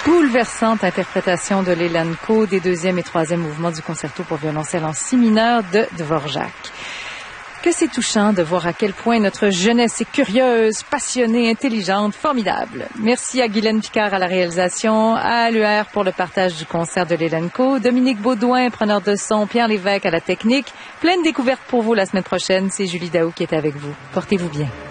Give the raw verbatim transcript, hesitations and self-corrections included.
bouleversante interprétation de Lelanko des deuxième et troisième mouvements du concerto pour violoncelle en si mineur de Dvorak. Que c'est touchant de voir à quel point notre jeunesse est curieuse, passionnée, intelligente, formidable. Merci à Guylaine Picard à la réalisation, à l'U R pour le partage du concert de Lelanko, Dominique Baudouin, preneur de son, Pierre Lévesque à la technique. Pleine découverte pour vous la semaine prochaine. C'est Julie Daou qui est avec vous. Portez-vous bien.